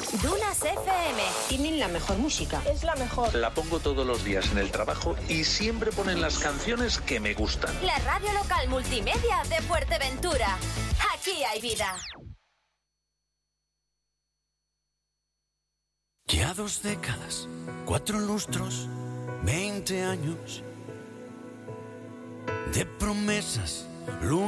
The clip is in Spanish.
Dunas FM. Tienen la mejor música. Es la mejor. La pongo todos los días en el trabajo y siempre ponen las canciones que me gustan. La radio local multimedia de Fuerteventura. Aquí hay vida. Ya 2 décadas, 4 lustros, 20 años de promesas,